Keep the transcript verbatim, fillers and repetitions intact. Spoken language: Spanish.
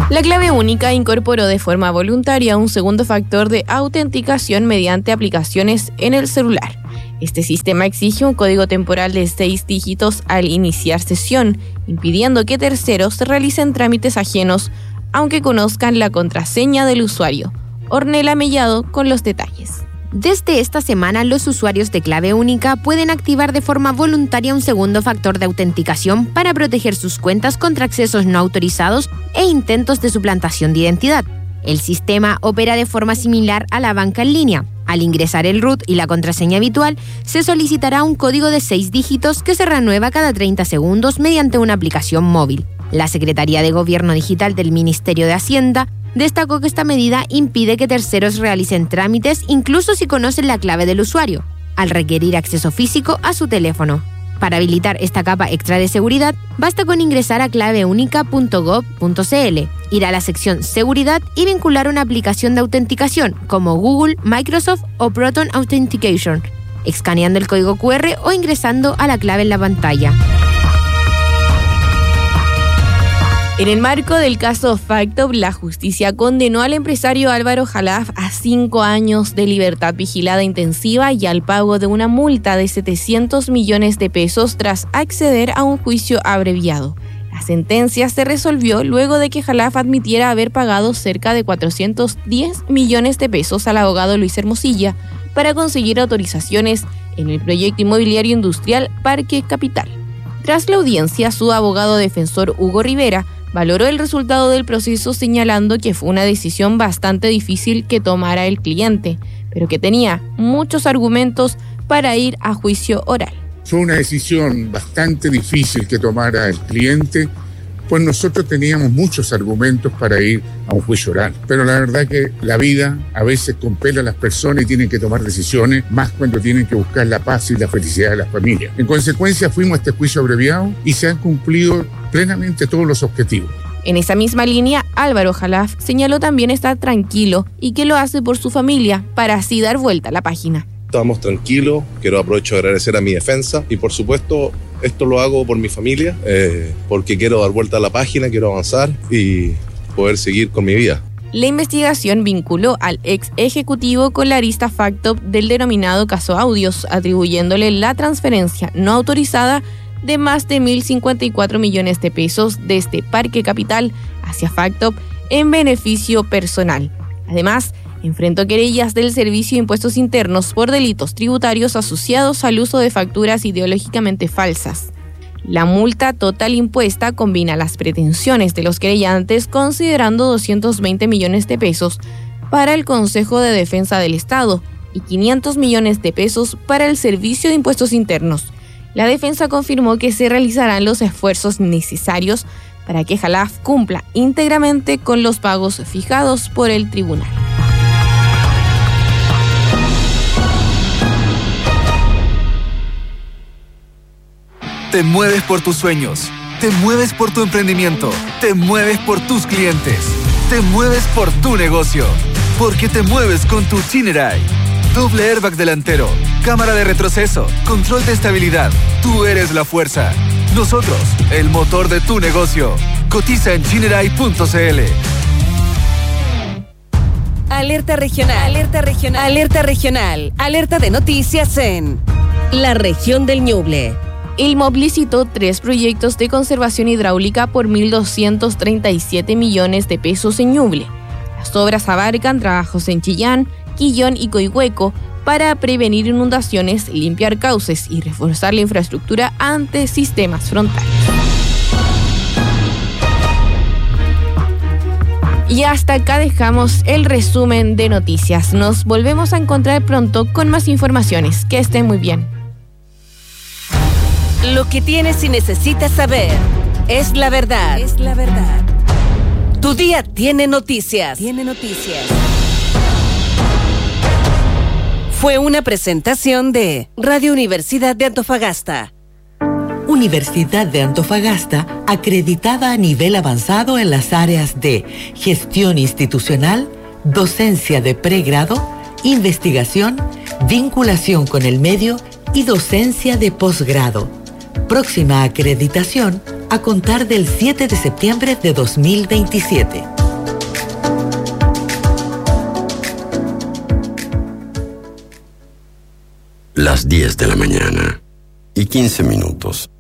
La clave única incorporó de forma voluntaria un segundo factor de autenticación mediante aplicaciones en el celular. Este sistema exige un código temporal de seis dígitos al iniciar sesión, impidiendo que terceros realicen trámites ajenos, aunque conozcan la contraseña del usuario. Ornella Mellado con los detalles. Desde esta semana, los usuarios de clave única pueden activar de forma voluntaria un segundo factor de autenticación para proteger sus cuentas contra accesos no autorizados e intentos de suplantación de identidad. El sistema opera de forma similar a la banca en línea. Al ingresar el root y la contraseña habitual, se solicitará un código de seis dígitos que se renueva cada treinta segundos mediante una aplicación móvil. La Secretaría de Gobierno Digital del Ministerio de Hacienda destacó que esta medida impide que terceros realicen trámites incluso si conocen la clave del usuario, al requerir acceso físico a su teléfono. Para habilitar esta capa extra de seguridad, basta con ingresar a clave única punto gob punto cl, ir a la sección Seguridad y vincular una aplicación de autenticación como Google, Microsoft o Proton Authentication, escaneando el código cu erre o ingresando a la clave en la pantalla. En el marco del caso Factop, la justicia condenó al empresario Álvaro Jalaf a cinco años de libertad vigilada intensiva y al pago de una multa de setecientos millones de pesos tras acceder a un juicio abreviado. La sentencia se resolvió luego de que Jalaf admitiera haber pagado cerca de cuatrocientos diez millones de pesos al abogado Luis Hermosilla para conseguir autorizaciones en el proyecto inmobiliario industrial Parque Capital. Tras la audiencia, su abogado defensor Hugo Rivera valoró el resultado del proceso señalando que fue una decisión bastante difícil que tomara el cliente, pero que tenía muchos argumentos para ir a juicio oral. Fue una decisión bastante difícil que tomara el cliente, pues nosotros teníamos muchos argumentos para ir a un juicio oral. Pero la verdad que la vida a veces compele a las personas y tienen que tomar decisiones, más cuando tienen que buscar la paz y la felicidad de las familias. En consecuencia, fuimos a este juicio abreviado y se han cumplido plenamente todos los objetivos. En esa misma línea, Álvaro Jalaf señaló también estar tranquilo y que lo hace por su familia para así dar vuelta a la página. Estamos tranquilos, quiero aprovecho de agradecer a mi defensa y por supuesto esto lo hago por mi familia, eh, porque quiero dar vuelta a la página, quiero avanzar y poder seguir con mi vida. La investigación vinculó al ex ejecutivo con la arista Factop del denominado caso Audios, atribuyéndole la transferencia no autorizada de más de mil cincuenta y cuatro millones de pesos desde Parque Capital hacia Factop en beneficio personal. Además, enfrentó querellas del Servicio de Impuestos Internos por delitos tributarios asociados al uso de facturas ideológicamente falsas. La multa total impuesta combina las pretensiones de los querellantes considerando doscientos veinte millones de pesos para el Consejo de Defensa del Estado y quinientos millones de pesos para el Servicio de Impuestos Internos. La defensa confirmó que se realizarán los esfuerzos necesarios para que Jalaf cumpla íntegramente con los pagos fijados por el tribunal. Te mueves por tus sueños, te mueves por tu emprendimiento, te mueves por tus clientes, te mueves por tu negocio, porque te mueves con tu Chinerai. Doble airbag delantero, cámara de retroceso, control de estabilidad. Tú eres la fuerza. Nosotros, el motor de tu negocio. Cotiza en chinerai punto cl. Alerta regional, alerta regional, alerta regional, alerta de noticias en la región del Ñuble. El M O B licitó tres proyectos de conservación hidráulica por mil doscientos treinta y siete millones de pesos en Ñuble. Las obras abarcan trabajos en Chillán, Quillón y Coihueco para prevenir inundaciones, limpiar cauces y reforzar la infraestructura ante sistemas frontales. Y hasta acá dejamos el resumen de noticias. Nos volvemos a encontrar pronto con más informaciones. Que estén muy bien. Lo que tienes y necesitas saber es la verdad. Es la verdad. Tu día tiene noticias. Tiene noticias. Fue una presentación de Radio Universidad de Antofagasta. Universidad de Antofagasta, acreditada a nivel avanzado en las áreas de gestión institucional, docencia de pregrado, investigación, vinculación con el medio y docencia de posgrado. Próxima acreditación a contar del siete de septiembre de dos mil veintisiete. las diez de la mañana y quince minutos.